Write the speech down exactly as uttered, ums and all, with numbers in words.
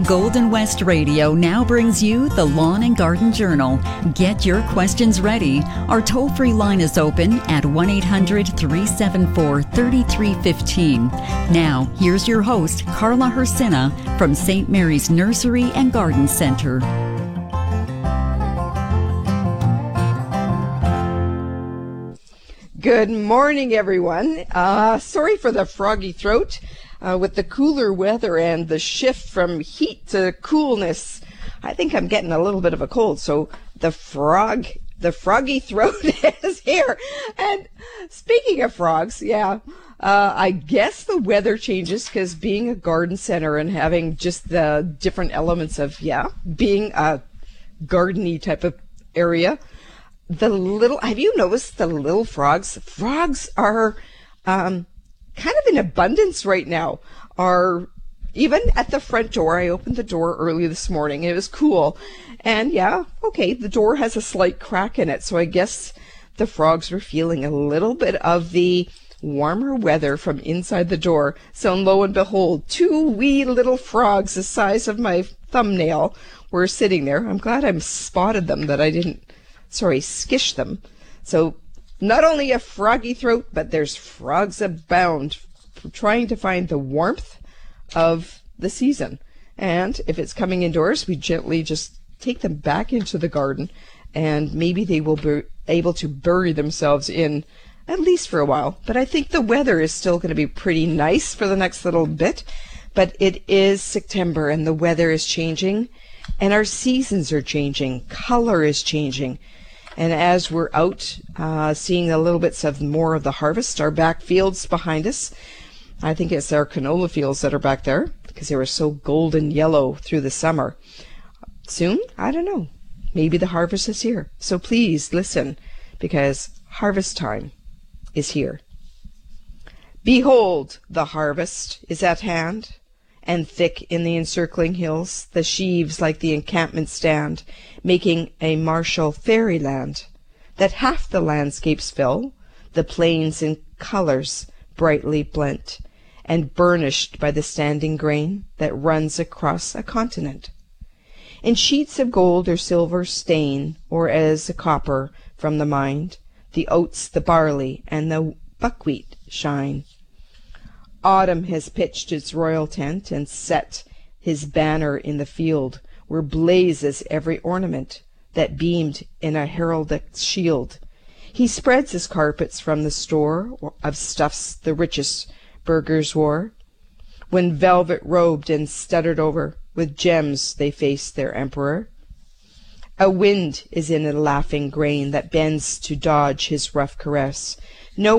Golden West Radio now brings you the Lawn and Garden Journal. Get your questions ready. Our toll-free line is open at one eight hundred, three seven four, three three one five. Now, here's your host, Carla Hersina from Saint Mary's Nursery and Garden Center. Good morning, everyone. Uh, sorry for the froggy throat. Uh, with the cooler weather and the shift from heat to coolness, I think I'm getting a little bit of a cold. So the frog, the froggy throat is here. And speaking of frogs, yeah, uh, I guess the weather changes because being a garden center and having just the different elements of, yeah, being a gardeny type of area, the little, have you noticed the little frogs? Frogs are, um, kind of in abundance right now. Are even at the front door. I opened the door early this morning. It was cool. And yeah, okay, the door has a slight crack in it. So I guess the frogs were feeling a little bit of the warmer weather from inside the door. So lo and behold, two wee little frogs the size of my thumbnail were sitting there. I'm glad I spotted them, that I didn't, sorry, skish them. So not only a froggy throat, but there's frogs abound trying to find the warmth of the season. And if it's coming indoors, we gently just take them back into the garden, and maybe they will be able to bury themselves in at least for a while. But I think the weather is still going to be pretty nice for the next little bit. But it is September, and the weather is changing, and our seasons are changing. Color is changing. And as we're out uh, seeing a little bits of more of the harvest, our back fields behind us, I think it's our canola fields that are back there because they were so golden yellow through the summer. Soon? I don't know. Maybe the harvest is here. So please listen, because harvest time is here. Behold, the harvest is at hand, and thick in the encircling hills the sheaves like the encampment stand, making a martial fairyland, that half the landscapes fill, the plains in colours brightly blent, and burnished by the standing grain that runs across a continent. In sheets of gold or silver stain, or as a copper from the mind, the oats, the barley, and the buckwheat shine. Autumn has pitched its royal tent and set his banner in the field, where blazes every ornament that beamed in a heraldic shield. He spreads his carpets from the store of stuffs the richest burghers wore, when velvet-robed and studded over with gems they face their emperor. A wind is in a laughing grain that bends to dodge his rough caress. No